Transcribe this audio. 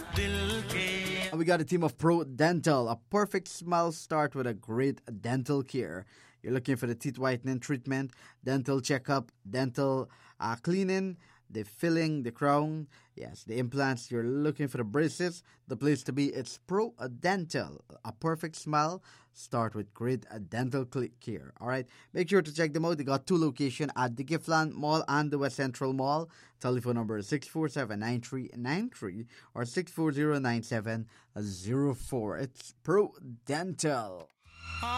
We got a team of Pro Dental. A perfect smile start with a great dental care. You're looking for the teeth whitening treatment, dental checkup, dental cleaning, the filling, the crown, yes, the implants. You're looking for the braces. The place to be, it's Pro Dental. A perfect smile start with great dental care. All right, make sure to check them out. They got two locations at the Giftland Mall and the West Central Mall. Telephone number is 647-9393 or 640-9704. It's Pro Dental.